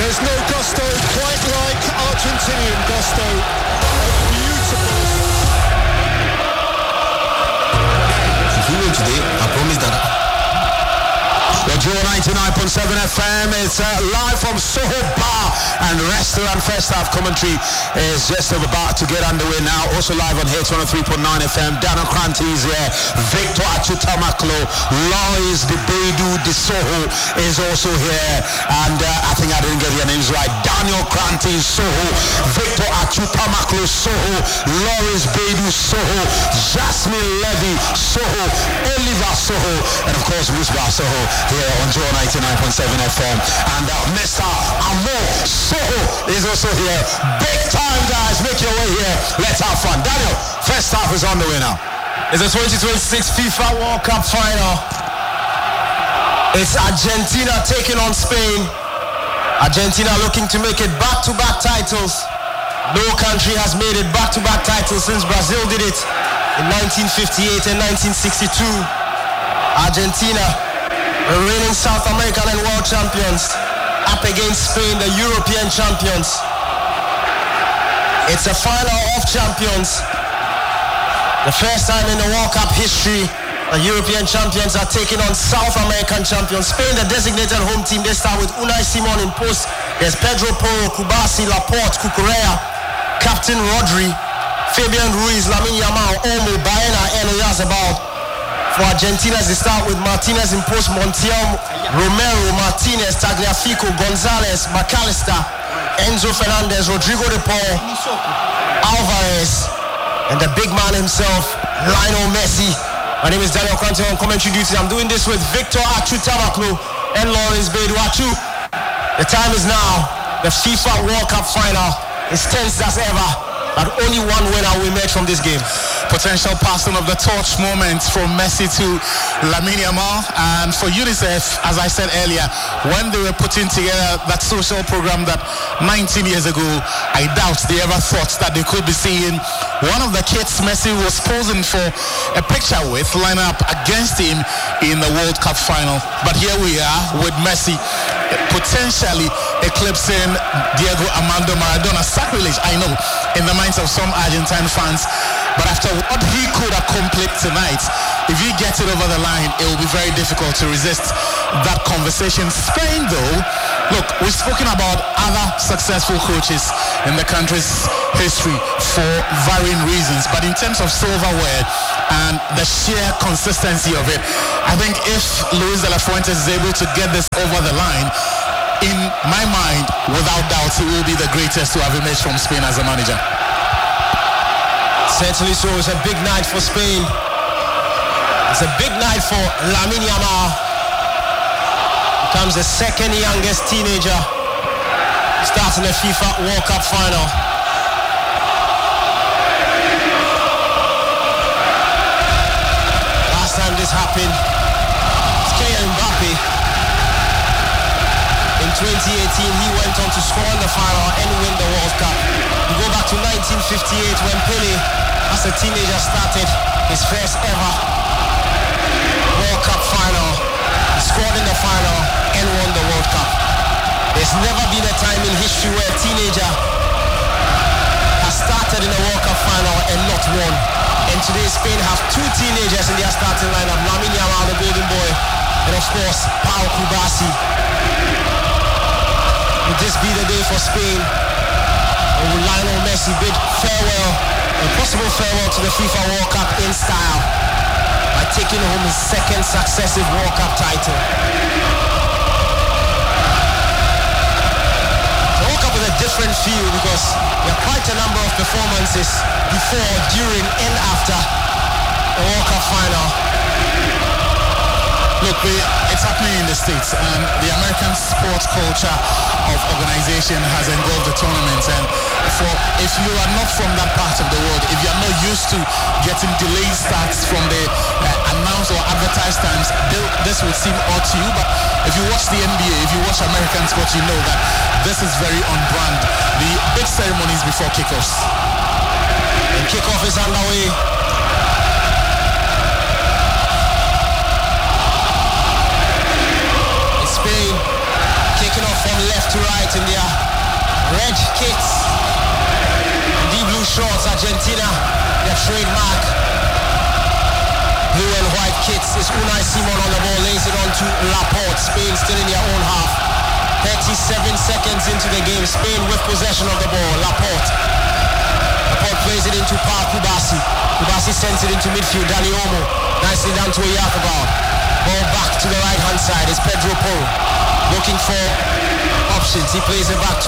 There's no gusto quite like Argentinian gusto. Beautiful. If you win today, I promise that. Joe 99.7 FM. It's live from Soho Bar and Restaurant. First half commentary is just about to get underway now. Also live on Hits 103.9 FM. Daniel Kranti is here. Victor Achutamaklo, Lois de Bedu de Soho is also here. And I think I didn't get your names right. Daniel Kranti Soho, Victor Achutamaklo Soho, Lois Bedu Soho, Jasmine Levy Soho, Oliver Soho, and of course Musbah Soho here on Joe 99.7 FM. And Mr. Amor Soho is also here. Big time, guys. Make your way here. Let's have fun. Daniel, first half is on the way now. It's the 2026 FIFA World Cup final. It's Argentina taking on Spain. Argentina looking to make it back-to-back titles. No country has made it back-to-back titles since Brazil did it in 1958 and 1962. Argentina, the reigning South American and world champions, up against Spain, the European champions. It's a final of champions. The first time in the World Cup history, the European champions are taking on South American champions. Spain, the designated home team, they start with Unai Simon in post. There's Pedro Porro, Kubasi, Laporte, Cucurella, Captain Rodri, Fabian Ruiz, Lamine Yamal, Olmo, Baena, and Oyarzabal. For Argentina, they start with Martinez in post, Montiel, Romero, Martinez, Tagliafico, Gonzalez, McAllister, Enzo Fernandez, Rodrigo de Paul, Alvarez, and the big man himself, Lionel Messi. My name is Daniel Kranti on commentary duty. I'm doing this with Victor Achutamaklo and Lawrence Bedu. The time is now. The FIFA World Cup final is tense as ever. But only one winner will emerge from this game. Potential passing of the torch moment from Messi to Lamine Yamal. And for UNICEF, as I said earlier, when they were putting together that social program that 19 years ago, I doubt they ever thought that they could be seeing one of the kids Messi was posing for a picture with line up against him in the World Cup final. But here we are with Messi potentially eclipsing Diego Armando Maradona. Sacrilege, I know, in the minds of some Argentine fans. But after what he could accomplish tonight, if he gets it over the line, it will be very difficult to resist that conversation. Spain, though, look, we've spoken about other successful coaches in the country's history for varying reasons. But in terms of silverware and the sheer consistency of it, I think if Luis de la Fuente is able to get this over the line, in my mind, without doubt, he will be the greatest to have emerged from Spain as a manager. Certainly so. It's a big night for Spain. It's a big night for Lamine Yamal. Becomes the second youngest teenager starting the FIFA World Cup final. Last time this happened, it's Kylian Mbappe. In 2018, he went on to score in the final and win the World Cup. We go back to 1958 when Pelé, as a teenager, started his first ever World Cup final. He scored in the final and won the World Cup. There's never been a time in history where a teenager has started in a World Cup final and not won. And today Spain have two teenagers in their starting lineup, Lamine Yamal, the golden boy, and of course, Pau Kubasi. Would this be the day for Spain? Or will Lionel Messi bid farewell, a possible farewell to the FIFA World Cup in style by taking home his second successive World Cup title? The World Cup is a different feel because there are quite a number of performances before, during, and after the World Cup final. Look, it's happening in the States, and the American sports culture of organization has engulfed the tournament. And if you are not from that part of the world, if you are not used to getting delayed starts from the announced or advertised times, this would seem odd to you. But if you watch the NBA, if you watch American sports, you know that this is very on brand. The big ceremonies before kickoffs. And kickoff is underway. Spain kicking off from left to right. sporting their red kits, the blue shorts. Argentina, their trademark blue and white kits. Is Unai Simon on the ball, lays it on to Laporte. Spain still in their own half. 37 seconds into the game. Spain with possession of the ball. Laporte plays it into Paul Kubasi. Kubasi sends it into midfield. Dani Olmo nicely down to Oyarzabal. Ball back to the right hand side is Pedro Porro looking for options. He plays it back to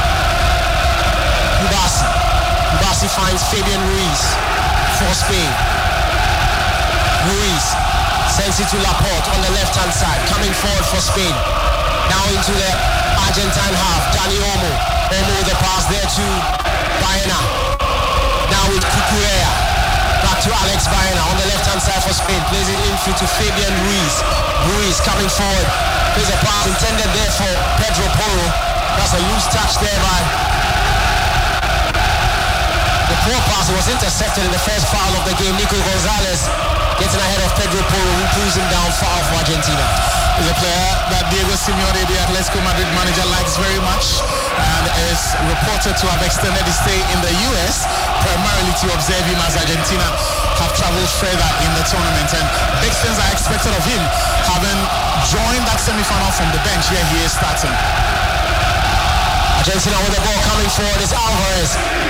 Kubasi. Kubasi finds Fabian Ruiz for Spain. Ruiz sends it to Laporte on the left hand side, coming forward for Spain. Now into the Argentine half. Dani Olmo with the pass there to Baena. Now with Cucurella. Back to Alex Baena on the left hand side for Spain. Plays it infield to Fabian Ruiz. Ruiz coming forward. Plays a pass intended there for Pedro Porro. That's a loose touch there by the poor pass. It was intercepted in the first foul of the game. Nico Gonzalez getting ahead of Pedro Porro, who pulls him down foul for Argentina. Is a player that Diego Simeone, the Atletico Madrid manager, likes very much and is reported to have extended his stay in the US primarily to observe him as Argentina have traveled further in the tournament, and big things are expected of him, having joined that semi-final from the bench. Here he is starting. Argentina with the ball coming forward is Alvarez.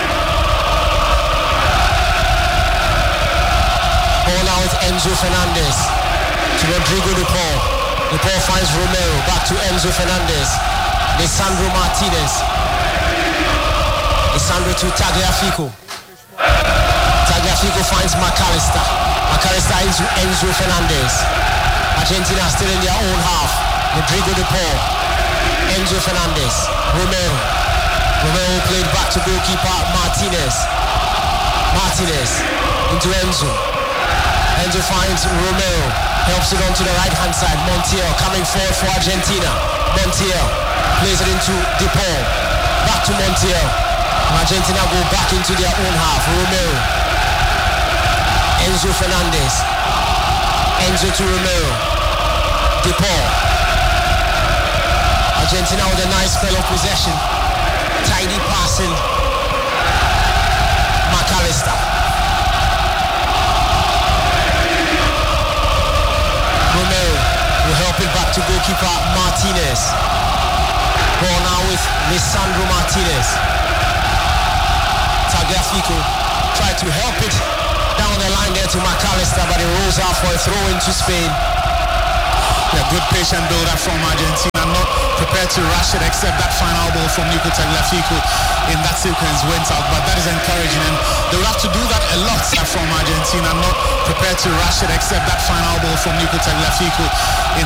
Ball now with Enzo Fernandez to Rodrigo De Paul. De Paul finds Romero, back to Enzo Fernandez. Lisandro Martinez. Lisandro to Tagliafico. Tagliafico finds McAllister. McAllister into Enzo Fernandez. Argentina still in their own half. Rodrigo De Paul. Enzo Fernandez. Romero. Romero played back to goalkeeper Martinez. Martinez into Enzo. Enzo finds Romero. Helps it onto the right-hand side. Montiel coming forward for Argentina. Montiel plays it into De Paul. Back to Montiel. Argentina go back into their own half. Romero. Enzo Fernandez. Enzo to Romero. De Paul. Argentina with a nice spell of possession. Tidy passing. McAllister. Romero will help it back to goalkeeper Martinez. Ball now with Lisandro Martinez. Tagliafico tried to help it down the line there to McAllister, but it rolls out for a throw into Spain. A good patient build-up from Argentina, not prepared to rush it, except that final ball from Nico Tagliafico in that sequence went out, but that is encouraging, and they will have to do that a lot from Argentina, not prepared to rush it, except that final ball from Nico Tagliafico in